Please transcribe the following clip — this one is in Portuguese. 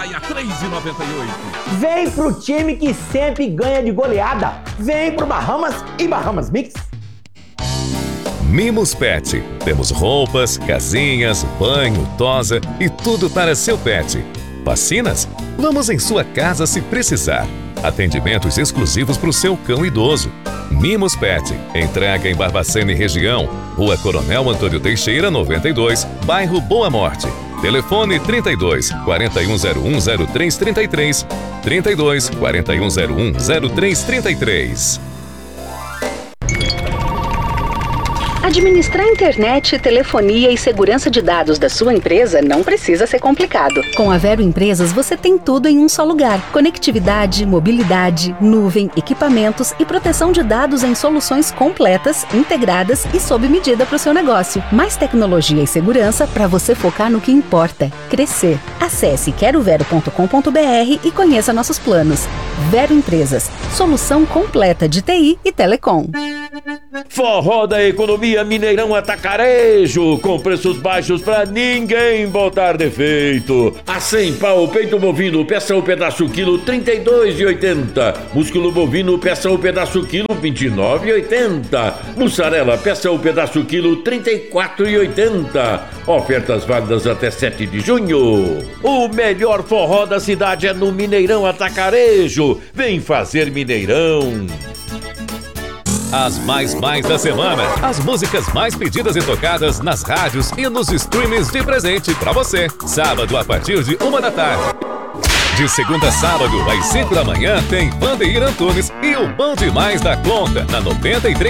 A 3,98. Vem pro time que sempre ganha de goleada. Vem pro Bahamas e Bahamas Mix. Mimos Pet. Temos roupas, casinhas, banho, tosa e tudo para seu pet. Vacinas? Vamos em sua casa se precisar. Atendimentos exclusivos para o seu cão idoso. Mimos Pet. Entrega em Barbacena e região. Rua Coronel Antônio Teixeira, 92, bairro Boa Morte. Telefone 32 4101 0333. 32 4101 0333. Administrar internet, telefonia e segurança de dados da sua empresa não precisa ser complicado. Com a Vero Empresas, você tem tudo em um só lugar. Conectividade, mobilidade, nuvem, equipamentos e proteção de dados em soluções completas, integradas e sob medida para o seu negócio. Mais tecnologia e segurança para você focar no que importa: crescer. Acesse querovero.com.br e conheça nossos planos. Vero Empresas, solução completa de TI e telecom. Forró da Economia Mineirão Atacarejo, com preços baixos pra ninguém botar defeito. A 100 pau, peito bovino, peça o pedaço quilo, R$ 32,80. Músculo bovino, peça o pedaço quilo, R$ 29,80. Mussarela, peça o pedaço quilo, R$ 34,80. Ofertas válidas até 7 de junho. O melhor forró da cidade é no Mineirão Atacarejo. Vem fazer Mineirão. As mais da semana. As músicas mais pedidas e tocadas nas rádios e nos streamings de presente pra você. Sábado a partir de 1 da tarde. De segunda a sábado, às 5 da manhã, tem Vandeir Antunes e o Bom Demais da Conta, na 93,7.